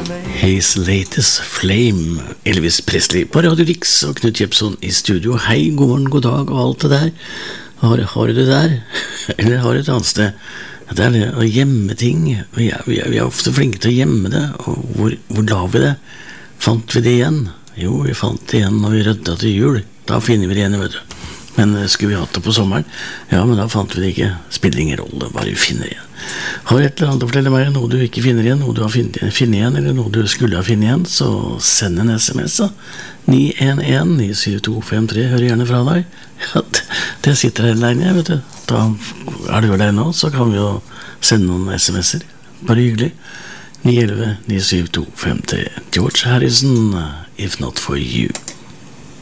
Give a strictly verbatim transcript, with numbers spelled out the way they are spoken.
His Latest Flame, Elvis Presley på Radio Rix og Knut Jepson i studio. Hei, god morgen, god dag og alt det der. Har, har du det der? Eller har du et annet sted? Det er det å gjemme ting. Vi er, vi, er, vi er ofte flinke til å gjemme det. Og hvor, hvor la vi det? Fant vi det igjen? Jo, vi fant det igjen når vi rydda til jul. Da finner vi det igjen, vet du. Men skulle vi hatt det på sommeren? Ja, men da fant vi det ikke. Spiller ingen rolle, bare vi finner igjen. Har du et eller annet å fortelle meg, noe du ikke finner igjen, noe du har finnet igjen, eller noe du skulle ha finnet igjen, så send en sms da. ni en en ni syv to fem tre, hør gjerne fra deg. Ja, det, det sitter her alene, vet du. Da er du alene nå, så kan vi jo sende noen sms'er. Bare hyggelig. ni elleve ni syv to fem tre. George Harrison, If Not For You.